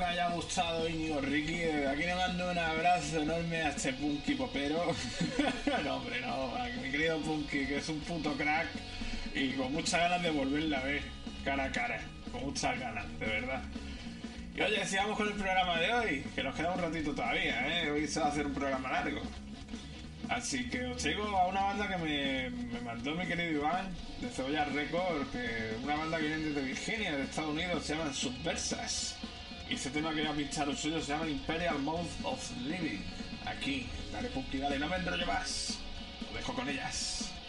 haya gustado Íñigo Ricky. Desde aquí le mando un abrazo enorme a este Punky popero. No, hombre, no, a mi querido Punky, que es un puto crack y con muchas ganas de volverla a ver cara a cara. Con muchas ganas, de verdad. Y oye, sigamos con el programa de hoy, que nos queda un ratito todavía, ¿eh? Hoy se va a hacer un programa largo. Así que os traigo a una banda que me mandó mi querido Iván, de Cebolla Record, que una banda que viene desde Virginia, de Estados Unidos, se llaman Subversas. Y este tema que voy a pinchar el suyo se llama Imperial Mode of Living. Aquí, dale Punky, dale, no me enrollo más. Lo dejo con ellas.